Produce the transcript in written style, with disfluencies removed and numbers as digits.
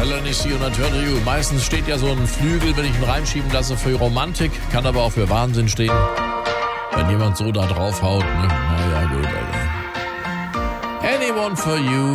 Melanie C. und Turtle You. Meistens steht ja so ein Flügel, wenn ich ihn reinschieben lasse, für Romantik, kann aber auch für Wahnsinn stehen. Wenn jemand so da draufhaut, ne? Naja, gut, Alter. Anyone for you.